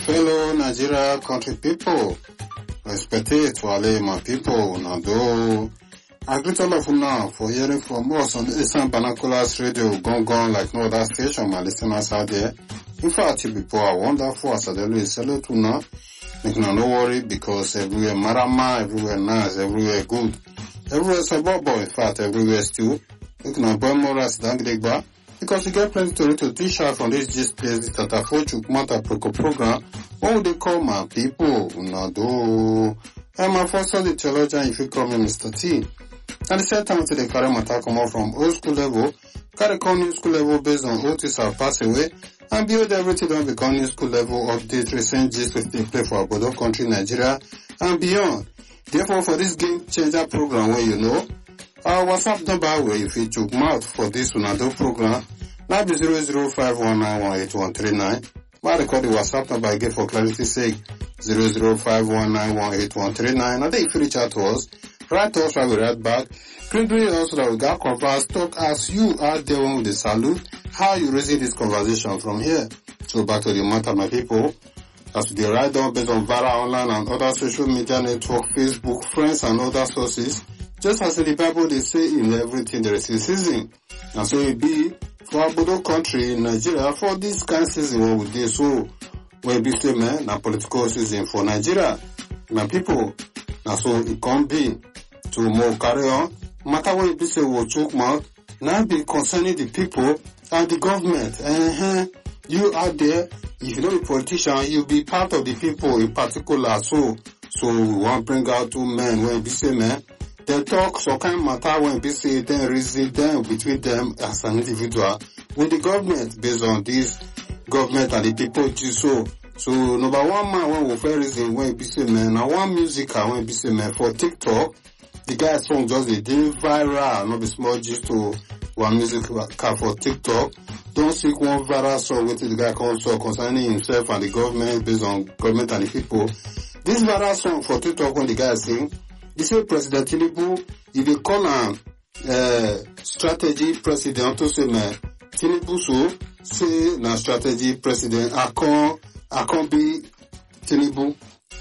fellow Nigeria country people, respected Wale, my people, Nado. I greet all of you now for hearing from us on Eastern Binoculars Radio, Gong like no other station, my listeners out there. In fact, you people are wonderful, as I always say to now. Make no worry, because everywhere marama, everywhere nice, everywhere good. Everywhere suburban, in fact, everywhere still. Make no boy more as Dangdegba. Because you get plenty to teach out from this gist place that I thought you want a program. What would they call my people? Nado. I'm my first the theologian if you call me Mr. T. And the same time to the carry matter come out from old school level, carry come new school level based on Otis have passed away, and build everything on become new school level update recent gist with the play for Bodo country, Nigeria, and beyond. Therefore, for this game changer program where you know, our WhatsApp number where if you took mouth for this Unado program, now be 0051918139. I record the WhatsApp number again for clarity's sake, 0051918139. And then if you reach out to us, write to us, I will write back. Greet us so that we got converse, talk as you are there with the salute, how you raising this conversation from here. So back to the matter, my people. As they write down based on Vara Online and other social media network, Facebook, friends and other sources, just as in the Bible they say in everything there is a season. And so it be for our Bodo country in Nigeria for this kind of season what we do. So when we say man, na political season for Nigeria, my people. And so it can be to more carry on. Matter what you say will choke mouth, now be concerning the people and the government. You out there, if you know the politician, you'll be part of the people in particular. So we want to bring out two men when we say man. They talk some kind of matter when we say then reason them between them as an individual with the government based on this government and the people do so. So number one man when we fair reason when we say man, now one musical when we say man for TikTok, the guy's song just a day viral, not be small just to one music for TikTok. Don't seek one viral song with the guy also concerning himself and the government based on government and the people. This viral song for TikTok when the guy sing, they say President Tinubu, if they call him strategy president to say man, Tinubu so say na strategy president I can't be Tinubu.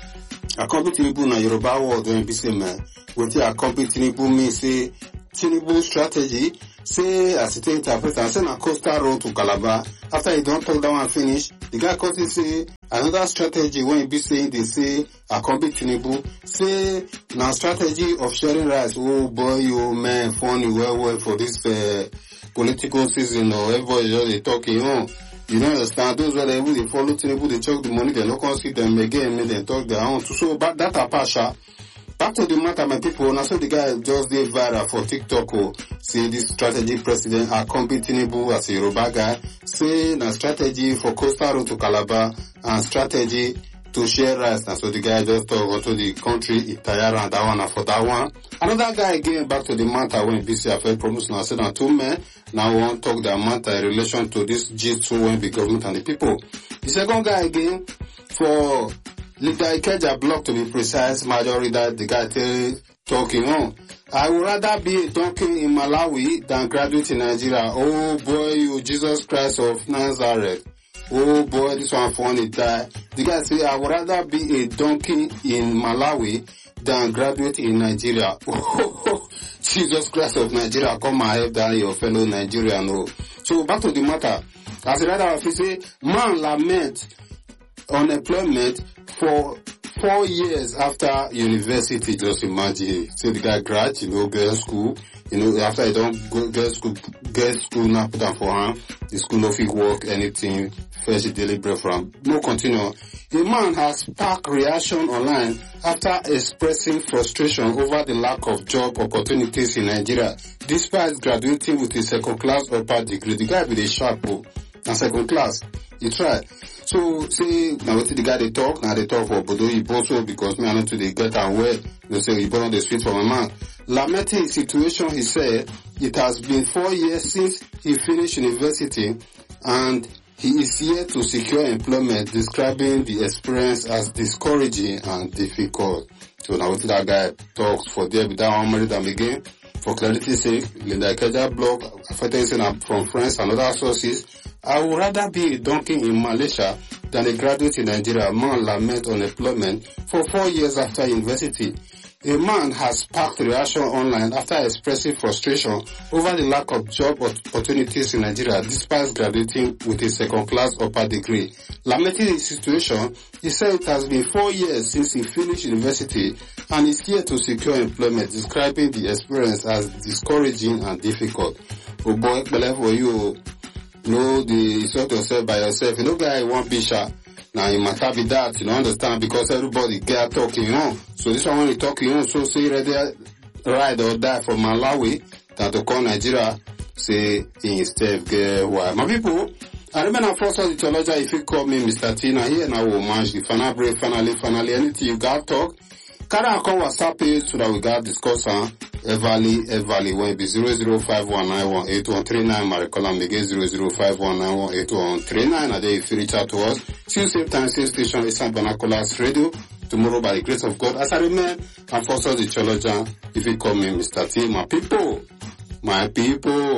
I can't be Tinubu na Yoruba word when be say man. What I can't be Tinubu mean say Tinubu strategy say as it interpret and say na coastal road to Calabar. After he don't talk down and finish, the guy cut it say another strategy when he be saying they say I can't be Tinubu say na strategy of sharing rights. Oh boy, you man funny well for this political season or everybody just they talking on. You don't understand those where they follow Tinubu, they choke the money, they don't come see them again, and they talk their own. So but that apasha. Back to the matter, my people. Now, so the guy just did viral for TikTok. Say this strategy president accompany Tinubu as a Yoruba guy. Say na strategy for coastal road to Calabar and strategy to share rights. And so the guy just talk to the country, Itayara and that one and for that one. Another guy again back to the matter when BCFL promised now said two men now want to talk the matter in relation to this G2 when the government and the people. The second guy again for Leader Ikeja block to be precise, majority that the guy talking on. I would rather be a donkey in Malawi than graduate in Nigeria. Oh boy, you Jesus Christ of Nazareth. Oh boy, this one funny die. The guy say I would rather be a donkey in Malawi than graduate in Nigeria. Oh, Jesus Christ of Nigeria, come and help down your fellow Nigerian. No. So back to the matter. As a writer, if you say man lament unemployment for 4 years after university, just imagine. So the guy grad, get school, after he don't go get school now put down for him, the school no fit work, anything, first daily bread from. No continue. A man has sparked reaction online after expressing frustration over the lack of job opportunities in Nigeria, despite graduating with a second class upper degree. The guy with a sharp and second class, he tried. So, say, now what the guy they talk, now they talk for Bodo Iboso because me I know to they get and where they say he born on the street for my man. Lamenting his situation, he said, it has been 4 years since he finished university and he is yet to secure employment, describing the experience as discouraging and difficult. So now what that guy talks for there without hammering them again. For clarity's sake, Linda Ikeja blog, from friends and other sources, I would rather be a donkey in Malaysia than a graduate in Nigeria. Man lament unemployment for 4 years after university. A man has sparked reaction online after expressing frustration over the lack of job opportunities in Nigeria despite graduating with a second-class upper degree. Lamenting the situation, he said it has been 4 years since he finished university and is here to secure employment, describing the experience as discouraging and difficult. Oh boy, for you, sort yourself by yourself. You know, guy, one bisha. Now, it matter be that, you don't understand, because everybody get talking on. So this one when you talking on, so say rather ride or die from Malawi than to call Nigeria, say instead get why. My people, I remember first of the theology, if you call me Mr. Tina here, now we'll manage the finally, anything you got talk. Can I call WhatsApp page so that we got discuss on Evali when it be 0051918139. My column again 0051918139. And then if you reach out to us, still same time, same station, Eastern Binoculars Radio. Tomorrow by the grace of God. As I remember, I'm first of the theologian, if you call me Mr. T, my people.